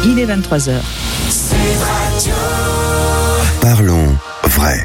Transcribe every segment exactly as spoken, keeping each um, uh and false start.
Il est vingt-trois heures. Parlons vrai.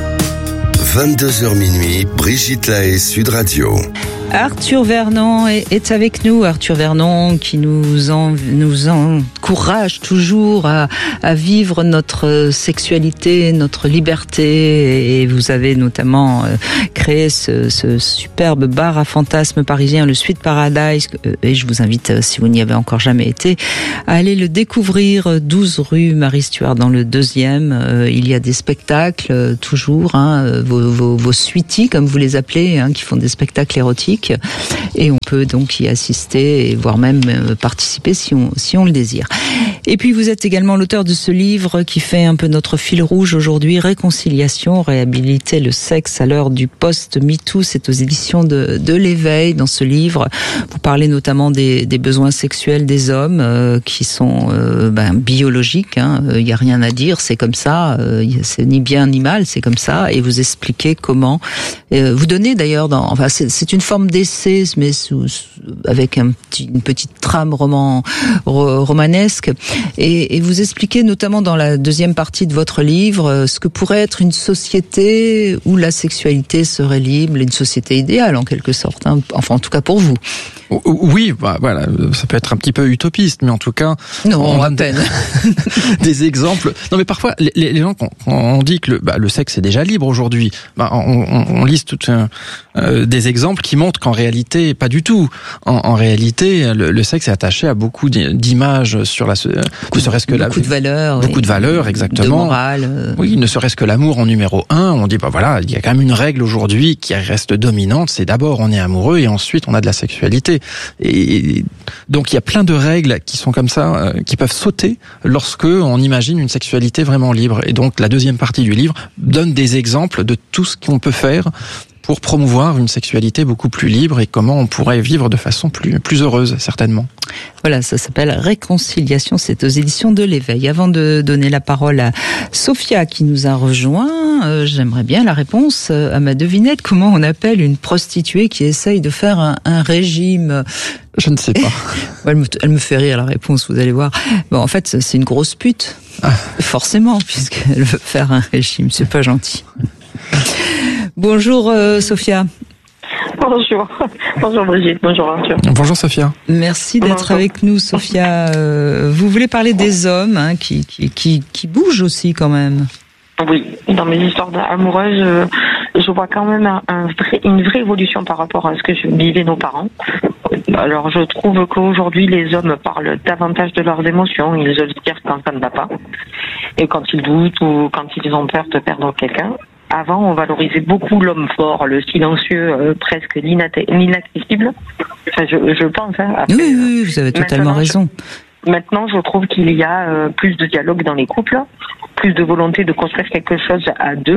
vingt-deux heures minuit, Brigitte Lahaie, Sud Radio. Arthur Vernon est avec nous. Arthur Vernon qui nous, en, nous encourage toujours à, à vivre notre sexualité, notre liberté. Et vous avez notamment créé ce, ce superbe bar à fantasmes parisien, le Sweet Paradise. Et je vous invite, si vous n'y avez encore jamais été, à aller le découvrir. douze rue Marie-Stuart dans le deuxième. Il y a des spectacles toujours, hein, vos, vos, vos sweeties, comme vous les appelez, hein, qui font des spectacles érotiques. Et on peut donc y assister et voire même participer si on, si on le désire. Et puis vous êtes également l'auteur de ce livre qui fait un peu notre fil rouge aujourd'hui, Réconciliation, réhabiliter le sexe à l'heure du post-MeToo. C'est aux éditions de, de l'Éveil. Dans ce livre, vous parlez notamment des, des besoins sexuels des hommes euh, qui sont euh, ben, biologiques. Il hein. n'y a rien à dire, c'est comme ça. Euh, c'est ni bien ni mal, c'est comme ça. Et vous expliquez comment. Euh, vous donnez d'ailleurs, dans, enfin c'est, c'est une forme d'essai, mais sous, sous, avec un petit, une petite trame roman, ro, romanesque. Et, et vous expliquez notamment dans la deuxième partie de votre livre ce que pourrait être une société où la sexualité serait libre, une société idéale en quelque sorte, hein. Enfin en tout cas pour vous. Oui, bah, voilà, ça peut être un petit peu utopiste, mais en tout cas, non, on à peine des exemples. Non, mais parfois les, les gens quand on dit que le, bah, le sexe est déjà libre aujourd'hui, bah, on, on, on liste tout un, euh, des exemples qui montrent qu'en réalité, pas du tout. En, en réalité, le, le sexe est attaché à beaucoup d'images sur la, ne serait-ce que beaucoup la, de valeurs, beaucoup de valeurs, exactement. De morale. Euh... Oui, ne serait-ce que l'amour en numéro un. On dit bah voilà, il y a quand même une règle aujourd'hui qui reste dominante. C'est d'abord on est amoureux et ensuite on a de la sexualité. Et donc il y a plein de règles qui sont comme ça, euh, qui peuvent sauter lorsque on imagine une sexualité vraiment libre. Et donc la deuxième partie du livre donne des exemples de tout ce qu'on peut faire pour promouvoir une sexualité beaucoup plus libre et comment on pourrait vivre de façon plus, plus heureuse, certainement. Voilà, ça s'appelle Réconciliation, c'est aux éditions de l'Éveil. Avant de donner la parole à Sophia qui nous a rejoint, euh, j'aimerais bien la réponse à ma devinette. Comment on appelle une prostituée qui essaye de faire un, un régime? Je ne sais pas. elle, me, elle me fait rire la réponse, vous allez voir. Bon, en fait, c'est une grosse pute, ah. forcément, puisqu'elle veut faire un régime. C'est pas gentil. Bonjour euh, Sophia. Bonjour. Bonjour Brigitte, bonjour Arthur. Bonjour Sophia. Merci d'être bonjour. Avec nous Sophia. Euh, vous voulez parler des hommes hein, qui, qui, qui, qui bougent aussi quand même. Oui, dans mes histoires amoureuses, euh, je vois quand même un, un vrai, une vraie évolution par rapport à ce que vivaient nos parents. Alors je trouve qu'aujourd'hui les hommes parlent davantage de leurs émotions, ils osent dire quand ça ne va pas. Et quand ils doutent ou quand ils ont peur de perdre quelqu'un. Avant, on valorisait beaucoup l'homme fort, le silencieux, euh, presque l'inaccessible. Enfin, je, je pense. Hein, après, oui, oui, vous avez totalement raison. Je, maintenant, je trouve qu'il y a euh, plus de dialogue dans les couples, plus de volonté de construire quelque chose à deux.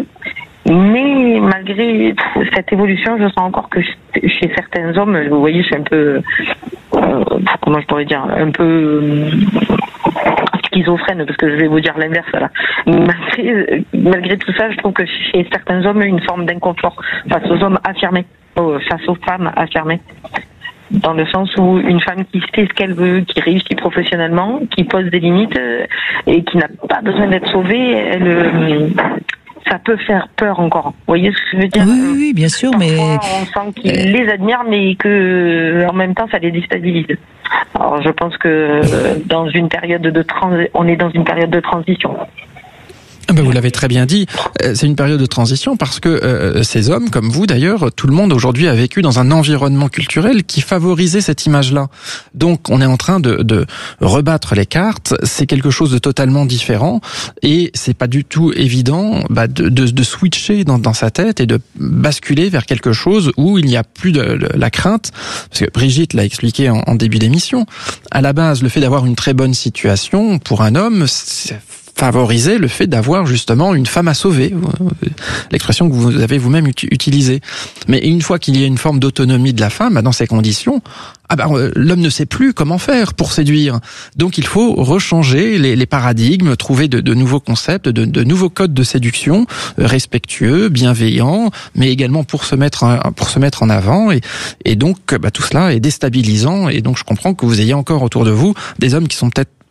Mais malgré cette évolution, je sens encore que chez certains hommes, vous voyez, c'est un peu, euh, comment je pourrais dire, un peu euh, schizophrène, parce que je vais vous dire l'inverse là. Malgré, malgré tout ça, je trouve que chez certains hommes, une forme d'inconfort face aux hommes affirmés, face aux femmes affirmées. Dans le sens où une femme qui sait ce qu'elle veut, qui réussit professionnellement, qui pose des limites et qui n'a pas besoin d'être sauvée, elle... Euh, ça peut faire peur encore. Vous voyez ce que je veux dire? Oui, oui, bien sûr, parfois, mais... on sent qu'ils euh... les admirent, mais que, en même temps, ça les déstabilise. Alors, je pense que euh, dans une période de trans... on est dans une période de transition. Ben vous l'avez très bien dit, c'est une période de transition parce que euh, ces hommes, comme vous d'ailleurs, tout le monde aujourd'hui a vécu dans un environnement culturel qui favorisait cette image-là. Donc on est en train de, de rebattre les cartes, c'est quelque chose de totalement différent et c'est pas du tout évident bah, de, de, de switcher dans, dans sa tête et de basculer vers quelque chose où il n'y a plus de, de la crainte, parce que Brigitte l'a expliqué en, en début d'émission, à la base le fait d'avoir une très bonne situation pour un homme, c'est favoriser le fait d'avoir justement une femme à sauver, l'expression que vous avez vous-même utilisée. Mais une fois qu'il y a une forme d'autonomie de la femme, dans ces conditions, ah ben, l'homme ne sait plus comment faire pour séduire. Donc il faut rechanger les, les paradigmes, trouver de, de nouveaux concepts, de, de nouveaux codes de séduction, respectueux, bienveillants, mais également pour se mettre, pour se mettre en avant. Et, et donc bah, tout cela est déstabilisant. Et donc je comprends que vous ayez encore autour de vous des hommes qui sont peut-être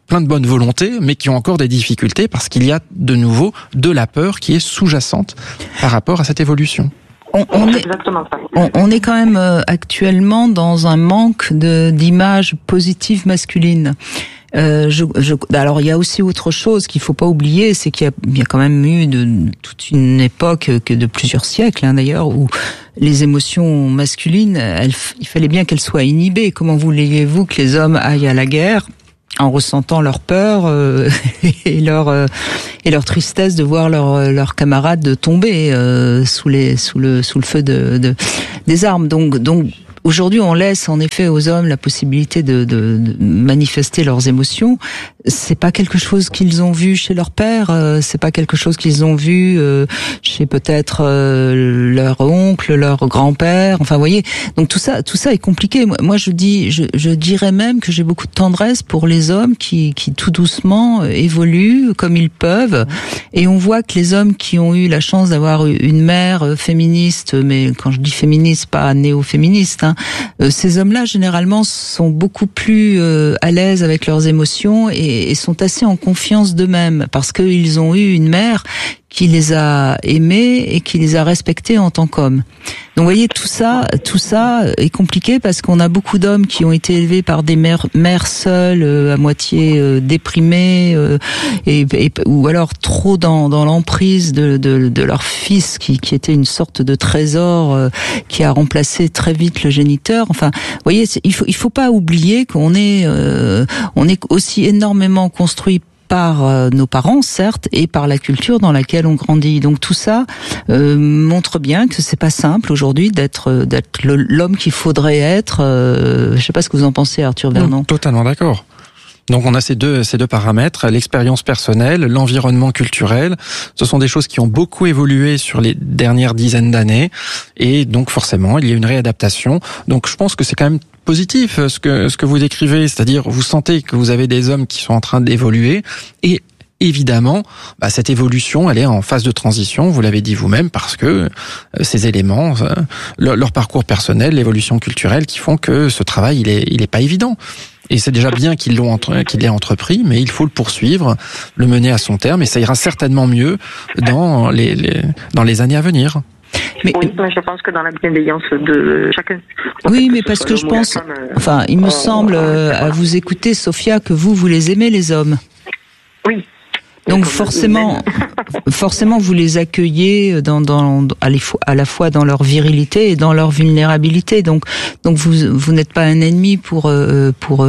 plein de bonne volonté, mais qui ont encore des difficultés parce qu'il y a de nouveau de la peur qui est sous-jacente par rapport à cette évolution. On, on, est, on, on est quand même euh, actuellement dans un manque de, d'images positives masculines. Euh, je, je, alors il y a aussi autre chose qu'il faut pas oublier, c'est qu'il y a, il y a quand même eu de, toute une époque que de plusieurs siècles hein, d'ailleurs où les émotions masculines, elles, il fallait bien qu'elles soient inhibées. Comment voulez-vous que les hommes aillent à la guerre en ressentant leur peur euh, et leur euh, et leur tristesse de voir leurs leurs camarades tomber euh, sous les sous le sous le feu de, de des armes. Donc donc aujourd'hui, on laisse en effet aux hommes la possibilité de, de, de manifester leurs émotions. C'est pas quelque chose qu'ils ont vu chez leur père, euh, c'est pas quelque chose qu'ils ont vu euh, chez peut-être euh, leur oncle, leur grand-père. Enfin, vous voyez. Donc tout ça, tout ça est compliqué. Moi, moi je dis, je, je dirais même que j'ai beaucoup de tendresse pour les hommes qui, qui tout doucement évoluent comme ils peuvent. Et on voit que les hommes qui ont eu la chance d'avoir une mère féministe, mais quand je dis féministe, pas néo-féministe, hein, euh, ces hommes-là généralement sont beaucoup plus euh, à l'aise avec leurs émotions et et sont assez en confiance d'eux-mêmes parce qu'ils ont eu une mère qui les a aimés et qui les a respectés en tant qu'hommes. Donc vous voyez, tout ça, tout ça est compliqué parce qu'on a beaucoup d'hommes qui ont été élevés par des mères, mères seules, euh, à moitié euh, déprimées, euh, et, et, ou alors trop dans, dans l'emprise de, de, de leur fils qui, qui était une sorte de trésor euh, qui a remplacé très vite le géniteur. Enfin, vous voyez, il faut, il faut pas oublier qu'on est, euh, on est aussi énormément construit par euh, nos parents, certes, et par la culture dans laquelle on grandit. Donc tout ça euh, montre bien que c'est pas simple aujourd'hui d'être d'être le, l'homme qu'il faudrait être. Euh, je sais pas ce que vous en pensez, Arthur Vernon. Mmh, totalement d'accord. Donc on a ces deux ces deux paramètres, l'expérience personnelle, l'environnement culturel. Ce sont des choses qui ont beaucoup évolué sur les dernières dizaines d'années, et donc forcément il y a une réadaptation. Donc je pense que c'est quand même positif ce que ce que vous décrivez, c'est-à-dire vous sentez que vous avez des hommes qui sont en train d'évoluer, et évidemment, bah, cette évolution, elle est en phase de transition, vous l'avez dit vous-même, parce que euh, ces éléments, euh, leur, leur parcours personnel, l'évolution culturelle, qui font que ce travail, il est il est pas évident. Et c'est déjà bien qu'ils l'ont entre, qu'il l'ait entrepris, mais il faut le poursuivre, le mener à son terme, et ça ira certainement mieux dans les, les dans les années à venir. Mais, oui, mais je pense que dans la bienveillance de chacun. Oui, mais parce que je pense, femme, enfin, il me euh, semble, euh, à vous écouter, Sophia, que vous, vous les aimez, les hommes. Oui. Donc forcément, forcément, vous les accueillez dans, dans, à la fois dans leur virilité et dans leur vulnérabilité. Donc, donc vous, vous n'êtes pas un ennemi pour, euh, pour eux.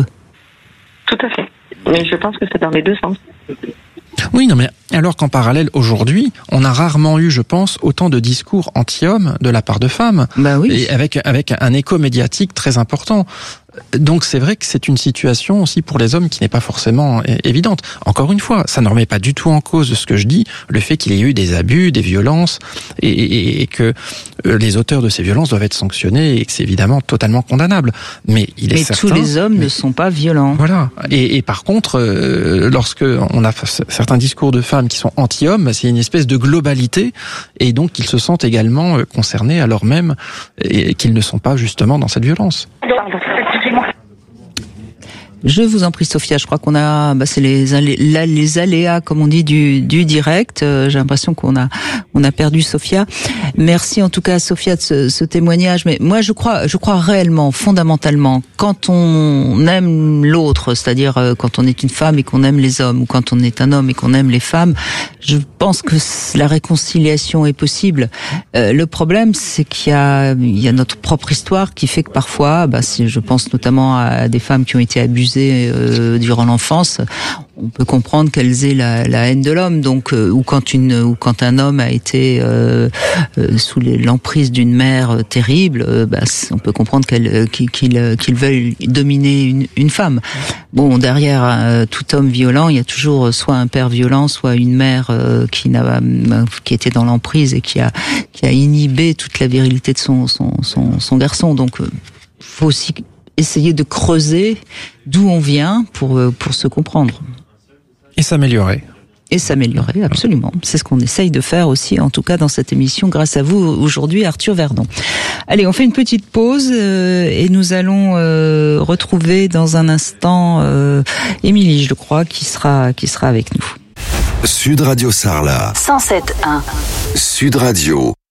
Tout à fait. Mais je pense que c'est dans les deux sens. Oui, non, mais alors qu'en parallèle, aujourd'hui, on a rarement eu, je pense, autant de discours anti-hommes de la part de femmes. Bah oui. Et avec, avec un écho médiatique très important. Donc c'est vrai que c'est une situation aussi pour les hommes qui n'est pas forcément évidente. Encore une fois, ça ne remet pas du tout en cause ce que je dis, le fait qu'il y ait eu des abus, des violences, et, et, et que les auteurs de ces violences doivent être sanctionnés, et que c'est évidemment totalement condamnable. Mais il est mais certain... tous les hommes mais, ne sont pas violents. Voilà. Et, et par contre, euh, lorsque on a certains discours de femmes qui sont anti-hommes, c'est une espèce de globalité, et donc ils se sentent également concernés alors même et qu'ils ne sont pas justement dans cette violence. Je vous en prie, Sophia. Je crois qu'on a, bah, c'est les aléas, les aléas, comme on dit, du, du direct. Euh, j'ai l'impression qu'on a, on a perdu Sophia. Merci en tout cas, Sophia, de ce, ce témoignage. Mais moi, je crois, je crois réellement, fondamentalement, quand on aime l'autre, c'est-à-dire euh, quand on est une femme et qu'on aime les hommes, ou quand on est un homme et qu'on aime les femmes, je pense que la réconciliation est possible. Euh, le problème, c'est qu'il y a, il y a notre propre histoire qui fait que parfois, bah, si je pense notamment à des femmes qui ont été abusées Euh, durant l'enfance, on peut comprendre qu'elles aient la, la haine de l'homme. Donc, euh, ou quand une, ou quand un homme a été euh, euh, sous les, l'emprise d'une mère euh, terrible, euh, bah, on peut comprendre qu'elle, qu'il, qu'il, qu'il veuille dominer une, une femme. Bon, derrière euh, tout homme violent, il y a toujours soit un père violent, soit une mère euh, qui n'a, qui était dans l'emprise et qui a, qui a inhibé toute la virilité de son, son, son, son garçon. Donc, euh, faut aussi essayer de creuser d'où on vient pour, pour se comprendre. Et s'améliorer. Et s'améliorer, absolument. C'est ce qu'on essaye de faire aussi, en tout cas dans cette émission, grâce à vous aujourd'hui, Arthur Vernon. Allez, on fait une petite pause euh, et nous allons euh, retrouver dans un instant euh, Émilie, je crois, qui sera, qui sera avec nous. Sud Radio Sarlat. cent sept virgule un. Sud Radio.